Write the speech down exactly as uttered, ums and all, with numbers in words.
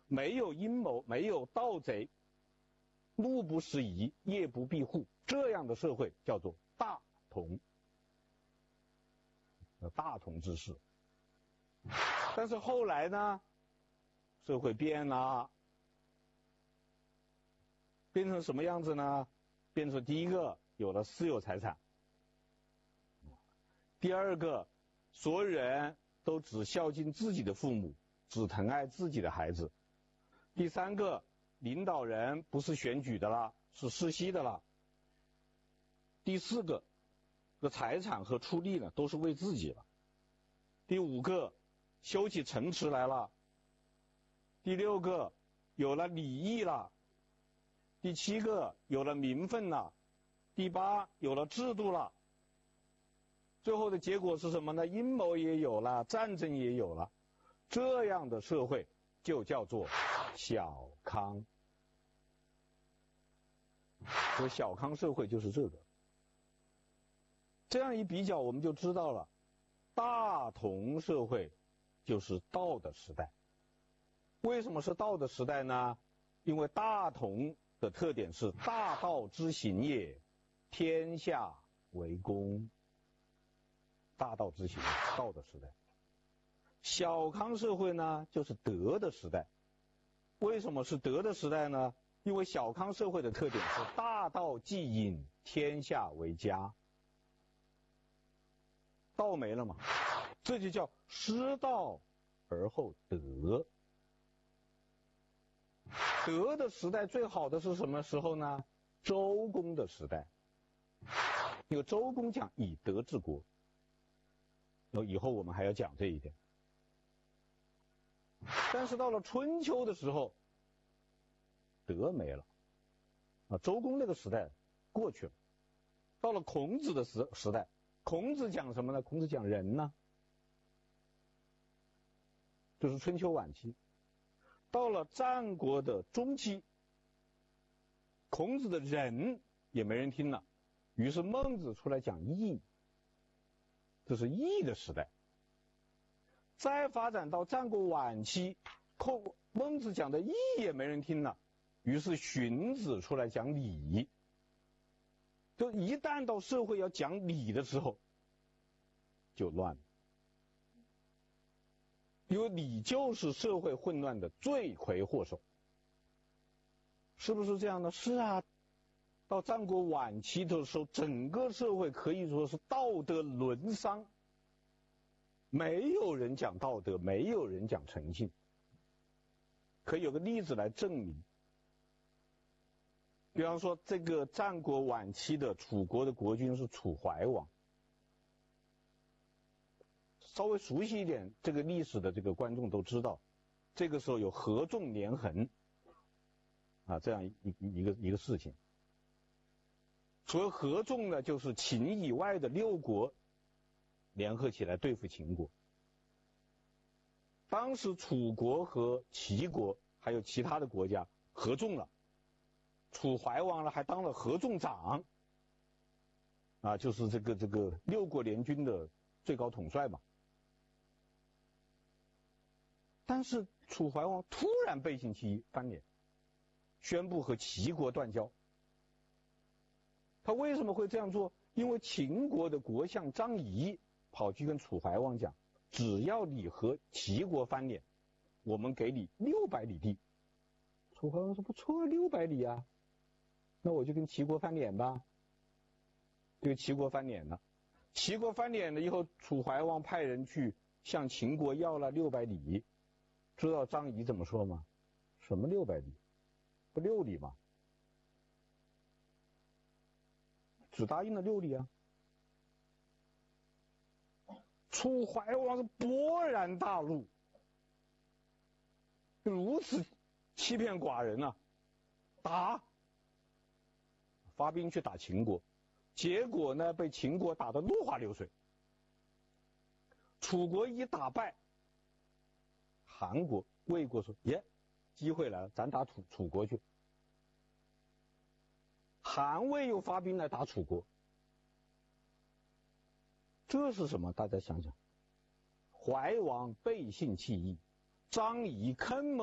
没有阴谋，没有盗贼，路不拾遗，夜不闭户，这样的社会叫做大同，大同之世。但是后来呢，社会变了，变成什么样子呢？变成第一个有了私有财产，第二个所有人都只孝敬自己的父母，只疼爱自己的孩子，第三个领导人不是选举的了，是世袭的了，第四个这财产和出力呢都是为自己了，第五个修起城池来了，第六个有了礼义了，第七个有了名分了，第八有了制度了，最后的结果是什么呢？阴谋也有了，战争也有了，这样的社会就叫做小康。所以小康社会就是这个。这样一比较，我们就知道了，大同社会就是道的时代。为什么是道的时代呢？因为大同的特点是大道之行也，天下为公。大道之行，道的时代。小康社会呢，就是德的时代。为什么是德的时代呢？因为小康社会的特点是大道既隐，天下为家。道没了嘛，这就叫失道而后德。德的时代最好的是什么时候呢？周公的时代。因为周公讲以德治国，以后我们还要讲这一点。但是到了春秋的时候，德没了啊，周公那个时代过去了。到了孔子的时时代，孔子讲什么呢？孔子讲仁呢，就是春秋晚期。到了战国的中期，孔子的仁也没人听了，于是孟子出来讲义，这是义的时代。再发展到战国晚期，孟子讲的义也没人听了，于是荀子出来讲礼。就一旦到社会要讲礼的时候，就乱了。因为礼就是社会混乱的罪魁祸首。是不是这样的？是啊。到战国晚期的时候，整个社会可以说是道德沦丧，没有人讲道德，没有人讲诚信。可以有个例子来证明。比方说，这个战国晚期的楚国的国君是楚怀王。稍微熟悉一点这个历史的这个观众都知道，这个时候有合纵连横啊，这样一一个一个事情。所谓合纵呢，就是秦以外的六国联合起来对付秦国。当时楚国和齐国还有其他的国家合纵了，楚怀王呢还当了合纵长啊，就是这个这个六国联军的最高统帅嘛。但是楚怀王突然背信弃义，翻脸，宣布和齐国断交。他为什么会这样做？因为秦国的国相张仪跑去跟楚怀王讲，只要你和齐国翻脸，我们给你六百里地。楚怀王说不错，六百里啊，那我就跟齐国翻脸吧。这个齐国翻脸了，齐国翻脸了以后，楚怀王派人去向秦国要了六百里。知道张仪怎么说吗？什么六百里？不六里吗？只答应了六里啊。楚怀王是勃然大怒，如此欺骗寡人啊，打，发兵去打秦国，结果呢被秦国打得落花流水。楚国一打败，韩国、魏国说：“耶，机会来了，咱打楚楚国去。”韩魏又发兵来打楚国，这是什么？大家想想，怀王背信弃义，张仪坑蒙